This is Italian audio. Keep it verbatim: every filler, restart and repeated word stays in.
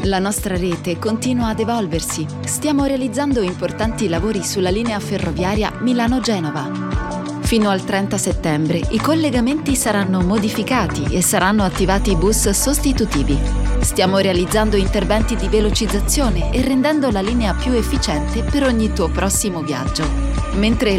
La nostra rete continua ad evolversi. Stiamo realizzando importanti lavori sulla linea ferroviaria Milano-Genova. Fino al trenta settembre i collegamenti saranno modificati e saranno attivati bus sostitutivi. Stiamo realizzando interventi di velocizzazione e rendendo la linea più efficiente per ogni tuo prossimo viaggio. Mentre